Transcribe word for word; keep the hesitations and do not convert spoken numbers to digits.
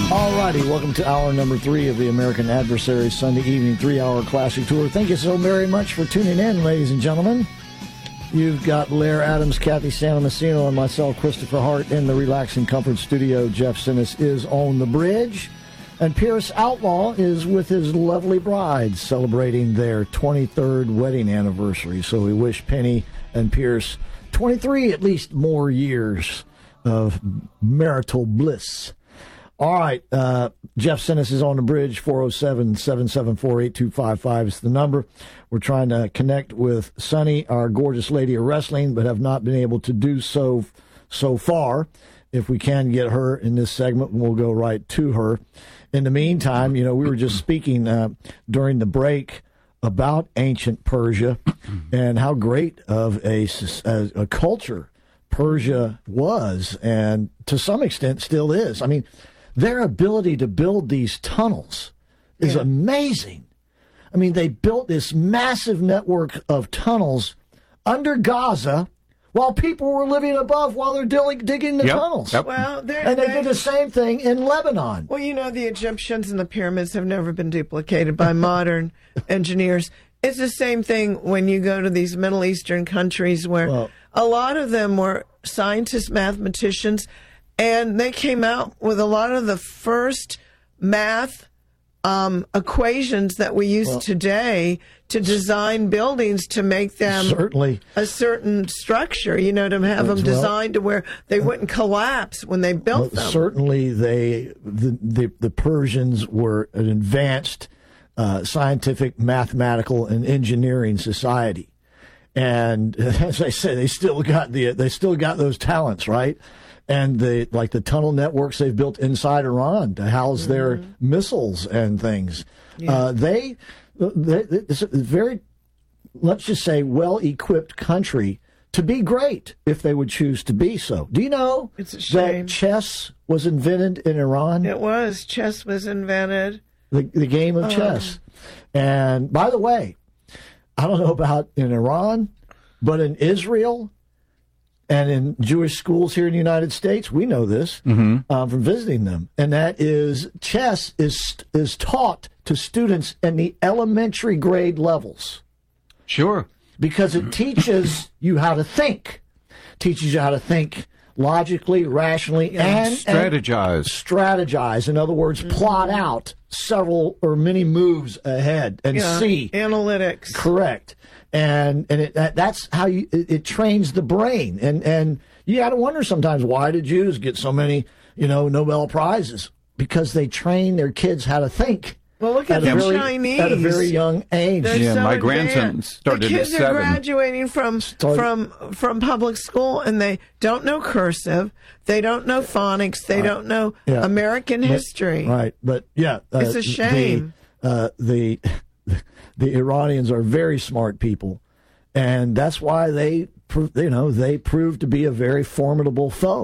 All righty, welcome to hour number three of the American Adversary Sunday evening three-hour classic tour. Thank you so very much for tuning in, ladies and gentlemen. You've got Lair Adams, Kathy Santamassino, and myself, Christopher Hart, in the Relaxing Comfort Studio. Jeff Sinis is on the bridge, and Pierce Outlaw is with his lovely bride celebrating their twenty-third wedding anniversary. So we wish Penny and Pierce twenty-three at least more years of marital bliss. All right, uh, Jeff Sinis is on the bridge. Four oh seven, seven seven four, eight two five five is the number. We're trying to connect with Sunny, our gorgeous lady of wrestling, but have not been able to do so so far. If we can get her in this segment, we'll go right to her. In the meantime, you know, we were just speaking uh, during the break about ancient Persia and how great of a, a, a culture Persia was, and to some extent still is. I mean, their ability to build these tunnels is yeah. amazing. I mean, they built this massive network of tunnels under Gaza while people were living above while they're digging, digging the yep. tunnels. Yep. Well, and they, they did the same thing in Lebanon. Well, you know, the Egyptians and the pyramids have never been duplicated by modern engineers. It's the same thing when you go to these Middle Eastern countries where well, a lot of them were scientists, mathematicians, and they came out with a lot of the first math um, equations that we use well, today to design buildings to make them certainly a certain structure, you know, to have them designed well, to where they wouldn't collapse when they built well, them. Certainly they, the, the, the Persians were an advanced uh, scientific, mathematical, and engineering society. And as I said, they still got the they still got those talents, right? And the like the tunnel networks they've built inside Iran to house mm-hmm. their missiles and things. Yeah. Uh, they, they, it's a very, let's just say, well-equipped country to be great if they would choose to be so. Do you know it's a shame. that chess was invented in Iran? It was. Chess was invented. The, the game of oh. chess. And by the way, I don't know about in Iran, but in Israel and in Jewish schools here in the United States, we know this mm-hmm. uh, from visiting them. And that is chess is is taught to students in the elementary grade levels. Sure. Because it teaches you how to think, teaches you how to think logically, rationally, yeah. and strategize. And strategize. In other words, mm-hmm. plot out several or many moves ahead and yeah. see. Analytics. Correct. And and it, that, that's how you it, it trains the brain. And and you got to wonder sometimes, why did Jews get so many, you know, Nobel Prizes? Because they train their kids how to think. Well, look at, at the very, Chinese at a very young age. They're yeah, so my advanced. grandson started the kids at seven. are graduating from Started. from from public school, and they don't know cursive, they don't know phonics, they right. don't know yeah. American but, history. Right, but yeah, uh, it's a shame. The, uh, the the Iranians are very smart people, and that's why they, you know, they proved to be a very formidable foe.